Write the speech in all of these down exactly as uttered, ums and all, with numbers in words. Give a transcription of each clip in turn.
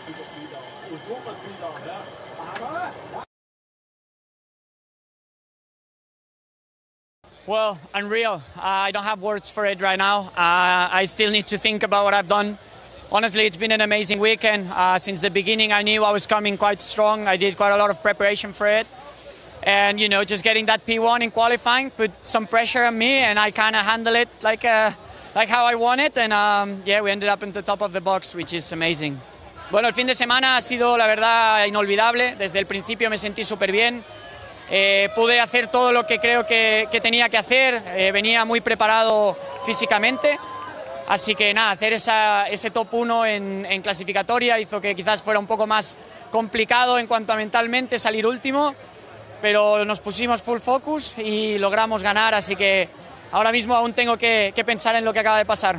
Well, unreal. Uh, I don't have words for it right now. Uh, I still need to think about what I've done. Honestly, it's been an amazing weekend. Uh, since the beginning, I knew I was coming quite strong. I did quite a lot of preparation for it. And, you know, just getting that P one in qualifying put some pressure on me, and I kind of handled it like, uh, like how I want it. And, um, yeah, we ended up in the top of the box, which is amazing. Bueno, el fin de semana ha sido, la verdad, inolvidable. Desde el principio me sentí súper bien. Eh, pude hacer todo lo que creo que, que tenía que hacer. Eh, venía muy preparado físicamente. Así que nada, hacer esa, ese top uno en, en clasificatoria hizo que quizás fuera un poco más complicado en cuanto a mentalmente salir último, pero nos pusimos full focus y logramos ganar, así que ahora mismo aún tengo que, que pensar en lo que acaba de pasar.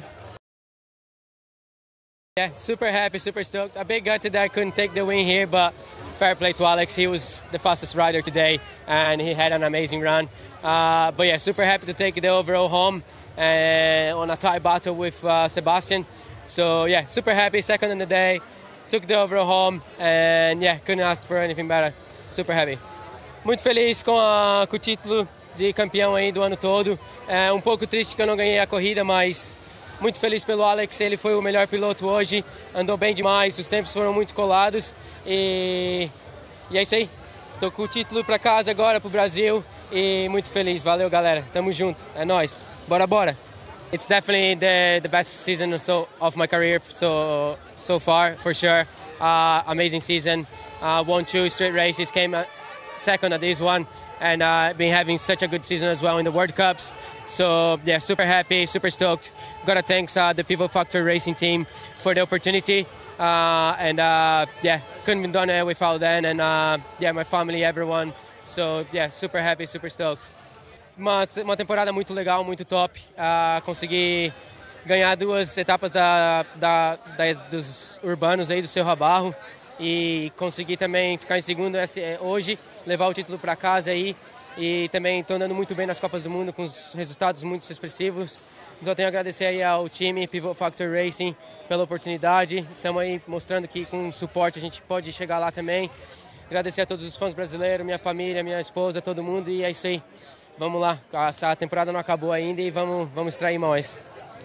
Yeah, super happy, super stoked. A bit gutted that I couldn't take the win here, but fair play to Alex. He was the fastest rider today, and he had an amazing run. Uh, but yeah, super happy to take the overall home. Uh, on a tie battle with uh, Sebastian. So yeah, super happy, second in the day, took the overall home, and yeah, couldn't ask for anything better. Super happy. Muito feliz com, a, com o título de campeão aí do ano todo. É um pouco triste que eu não ganhei a corrida, mas muito feliz pelo Alex. Ele foi o melhor piloto hoje, andou bem demais, os tempos foram muito colados e, e é isso aí. Tô com o título para casa agora, pro Brasil, e muito feliz. Valeu, galera. Tamo junto. É nóis. Bora, bora. It's definitely the the best season so of my career so so far, for sure. Uh, amazing season. Uh, won two straight races, came uh, second at this one, and uh, been having such a good season as well in the World Cups. So yeah, super happy, super stoked. Gotta thanks uh, the People Factor Racing team for the opportunity. Uh, and uh, yeah, couldn't have done it without them, and uh, yeah, my family, everyone. So yeah, super happy, super stoked. Uma, uma temporada muito legal, muito top. Uh, consegui ganhar duas etapas da, da, das, dos urbanos aí do Cerro Barro e consegui também ficar em segundo hoje, levar o título para casa aí, e também estou andando muito bem nas Copas do Mundo com os resultados muito expressivos. Então tenho a agradecer aí ao time Pivot Factor Racing pela oportunidade. Estamos aí mostrando que com suporte a gente pode chegar lá também. Agradecer a todos os fãs brasileiros, minha família, minha esposa, todo mundo, e é isso aí. Vamos lá, a temporada não acabou ainda e vamos, vamos extrair mais.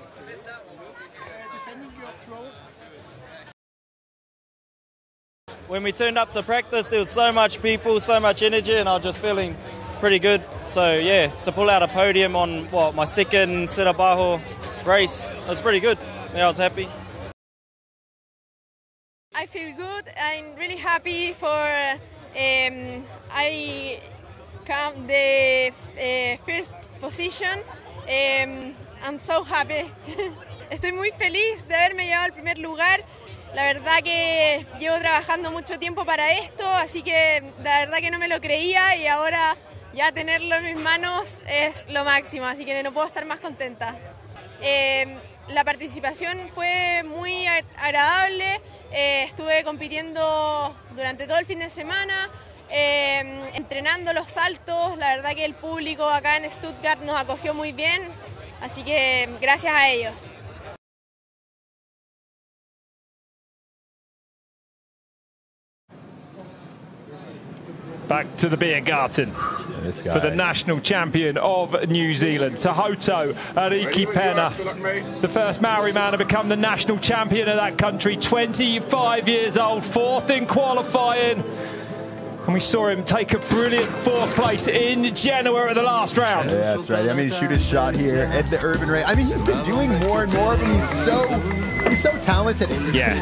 When we turned up to practice, there was so much people, so much energy, and I was just feeling pretty good. So yeah, to pull out a podium on what my second Cerro Barro race, it was pretty good. Yeah, I was happy. I feel good. I'm really happy for um, I come the uh, first position. Um, I'm so happy. Estoy muy feliz de haberme llevado al primer lugar. La verdad que llevo trabajando mucho tiempo para esto, así que la verdad que no me lo creía y ahora ya tenerlo en mis manos es lo máximo, así que no puedo estar más contenta. Eh, la participación fue muy agradable, eh, estuve compitiendo durante todo el fin de semana, eh, entrenando los saltos, la verdad que el público acá en Stuttgart nos acogió muy bien, así que gracias a ellos. Back to the beer garden for the national champion of New Zealand, Tahoto Ariki-Pena, the first Maori man to become the national champion of that country, twenty-five years old, fourth in qualifying. And we saw him take a brilliant fourth place in Genoa at the last round. Yeah, that's right. I mean, shoot his shot here at the Urban Race. I mean, he's been doing more and more of them. He's so, he's so talented. Yeah.